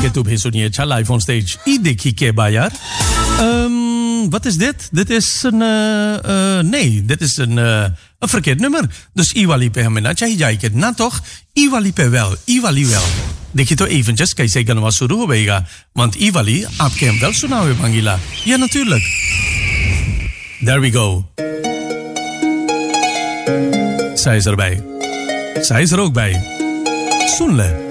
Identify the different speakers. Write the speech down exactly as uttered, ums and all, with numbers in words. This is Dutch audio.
Speaker 1: के तो भी सुनिए अच्छा live on stage. I देखी के बा यार. Um, wat is dit? Dit is een... Uh, uh, nee, dit is een, uh, een verkeerd nummer. Dus Iwali pe hame na chahi jaike. Na toch? Iwali pe wel. Iwali wel. देखिए तो eventjes कैसे गनवा शुरू हो गएगा want Iwali आपके हम वेल सुनावे मांगीला या natuurlijk there we go zij is erbij zij is er ook bij सुन ले